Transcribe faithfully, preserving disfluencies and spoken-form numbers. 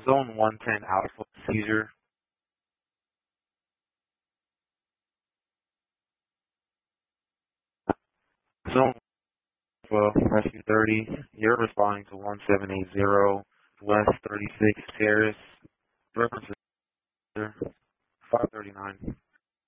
Zone one ten Alpha, seizure. Zone Alpha, Rescue thirty, you're responding to one seven eight zero West thirty-six Terrace, reference five thirty-nine.